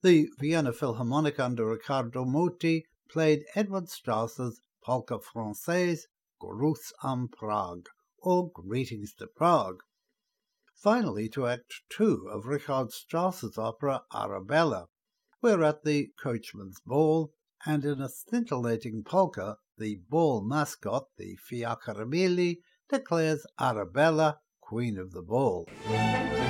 The Vienna Philharmonic under Riccardo Muti played Edward Strauss's Polka Française, Gruß an Prag, or Greetings to Prague. Finally, to Act 2 of Richard Strauss's opera Arabella. We're at the coachman's ball, and in a scintillating polka, the ball mascot, the Fiaccarabili, declares Arabella, Queen of the Ball.